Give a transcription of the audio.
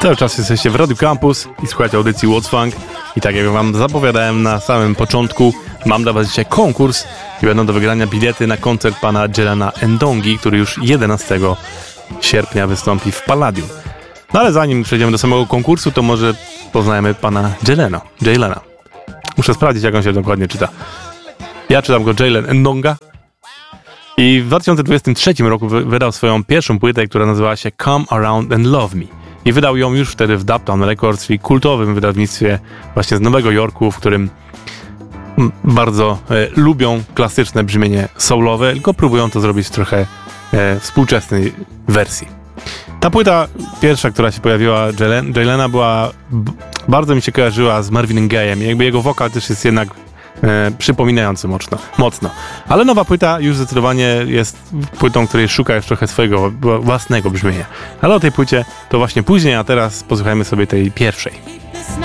Cały czas jesteście w Radio Campus i słuchacie audycji What's Funk. I tak jak wam zapowiadałem na samym początku, mam dla was dzisiaj konkurs i będą do wygrania bilety na koncert pana Jelena Ndongi, który już 11 sierpnia wystąpi w Palladium. No ale zanim przejdziemy do samego konkursu, to może poznajemy pana Jelena. Muszę sprawdzić, jak on się dokładnie czyta. Ja czytam go Jelen Ndonga. I w 2023 roku wydał swoją pierwszą płytę, która nazywała się Come Around and Love Me. I wydał ją już wtedy w Dubtown Records, czyli kultowym wydawnictwie właśnie z Nowego Jorku, w którym bardzo lubią klasyczne brzmienie soulowe, tylko próbują to zrobić w trochę współczesnej wersji. Ta płyta pierwsza, która się pojawiła Jelena, bardzo mi się kojarzyła z Marvinem Gaye'em. Jakby jego wokal też jest jednak przypominający mocno. Ale nowa płyta już zdecydowanie jest płytą, której szuka już trochę swojego własnego brzmienia. Ale o tej płycie to właśnie później, a teraz posłuchajmy sobie tej pierwszej.